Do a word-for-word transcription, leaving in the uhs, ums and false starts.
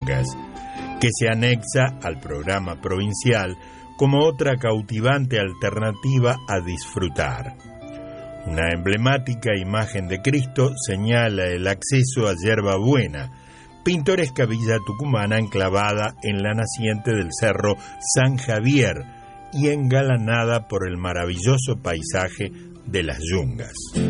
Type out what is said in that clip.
que se anexa al programa provincial como otra cautivante alternativa a disfrutar. Una emblemática imagen de Cristo señala el acceso a Yerba Buena, pintoresca villa tucumana enclavada en la naciente del cerro San Javier y engalanada por el maravilloso paisaje de las Yungas.